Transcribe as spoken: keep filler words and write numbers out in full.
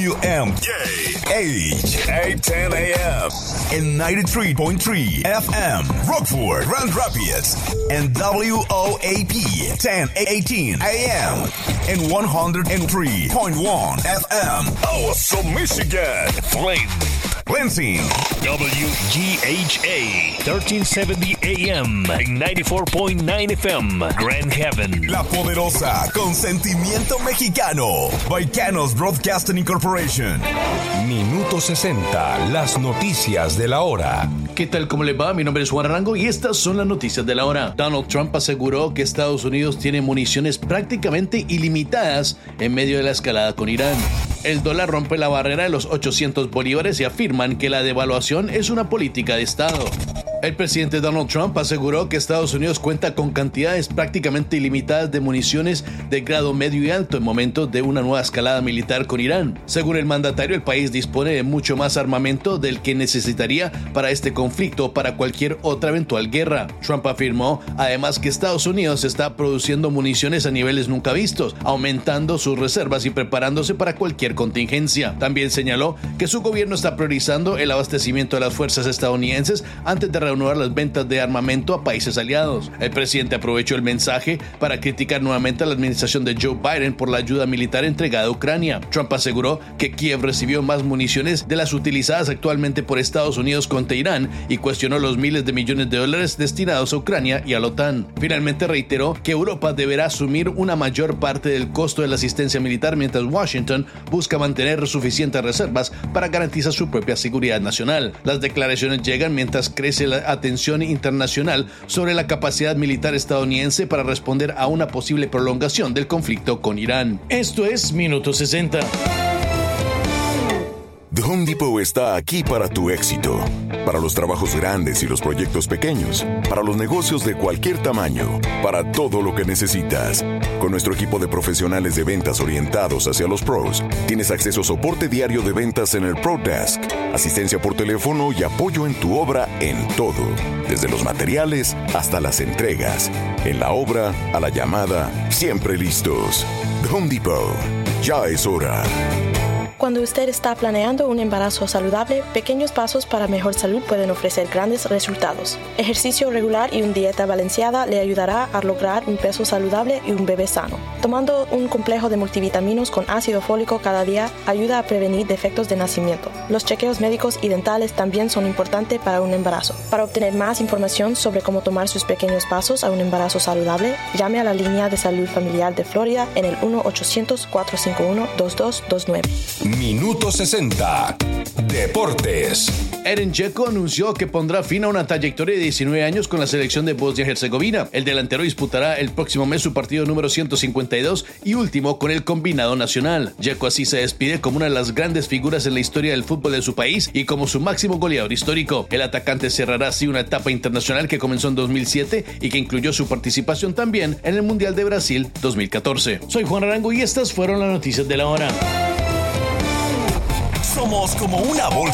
W M K H eight ten A M and ninety-three point three F M Rockford, Grand Rapids, and W O A P ten eighteen A M and one hundred three point one F M Awesome, Michigan. Flint, Lansing, W G H A thirteen seventy A M and ninety-four point nine F M Grand Haven. La Poderosa, con sentimiento mexicano. Baicanos Broadcasting Incorporation. Minuto sesenta, las noticias de la hora. ¿Qué tal? ¿Cómo les va? Mi nombre es Juan Arango y estas son las noticias de la hora. Donald Trump aseguró que Estados Unidos tiene municiones prácticamente ilimitadas en medio de la escalada con Irán. El dólar rompe la barrera de los ochocientos bolívares y afirman que la devaluación es una política de Estado. El presidente Donald Trump aseguró que Estados Unidos cuenta con cantidades prácticamente ilimitadas de municiones de grado medio y alto en momentos de una nueva escalada militar con Irán. Según el mandatario, el país dispone de mucho más armamento del que necesitaría para este conflicto o para cualquier otra eventual guerra. Trump afirmó además que Estados Unidos está produciendo municiones a niveles nunca vistos, aumentando sus reservas y preparándose para cualquier contingencia. También señaló que su gobierno está priorizando el abastecimiento de las fuerzas estadounidenses antes de reanudar las ventas de armamento a países aliados. El presidente aprovechó el mensaje para criticar nuevamente a la administración de Joe Biden por la ayuda militar entregada a Ucrania. Trump aseguró que Kiev recibió más municiones de las utilizadas actualmente por Estados Unidos contra Irán y cuestionó los miles de millones de dólares destinados a Ucrania y a la OTAN. Finalmente reiteró que Europa deberá asumir una mayor parte del costo de la asistencia militar mientras Washington busca mantener suficientes reservas para garantizar su propia seguridad nacional. Las declaraciones llegan mientras crece la atención internacional sobre la capacidad militar estadounidense para responder a una posible prolongación del conflicto con Irán. Esto es Minuto sesenta. The Home Depot está aquí para tu éxito. Para los trabajos grandes y los proyectos pequeños. Para los negocios de cualquier tamaño. Para todo lo que necesitas. Con nuestro equipo de profesionales de ventas orientados hacia los pros, tienes acceso a soporte diario de ventas en el Pro Desk, asistencia por teléfono y apoyo en tu obra en todo. Desde los materiales hasta las entregas. En la obra, a la llamada, siempre listos. The Home Depot. Ya es hora. Cuando usted está planeando un embarazo saludable, pequeños pasos para mejor salud pueden ofrecer grandes resultados. Ejercicio regular y una dieta balanceada le ayudará a lograr un peso saludable y un bebé sano. Tomando un complejo de multivitaminos con ácido fólico cada día ayuda a prevenir defectos de nacimiento. Los chequeos médicos y dentales también son importantes para un embarazo. Para obtener más información sobre cómo tomar sus pequeños pasos a un embarazo saludable, llame a la línea de salud familiar de Florida en el uno ochocientos, cuatro cinco uno, dos dos dos nueve. Minuto sesenta. Deportes. Edin Dzeko anunció que pondrá fin a una trayectoria de diecinueve años con la selección de Bosnia-Herzegovina. El delantero disputará el próximo mes su partido número ciento cincuenta y dos y último con el combinado nacional. Dzeko así se despide como una de las grandes figuras en la historia del fútbol de su país y como su máximo goleador histórico. El atacante cerrará así una etapa internacional que comenzó en dos mil siete y que incluyó su participación también en el Mundial de Brasil dos mil catorce. Soy Juan Arango y estas fueron las noticias de la hora. Somos como una bolsa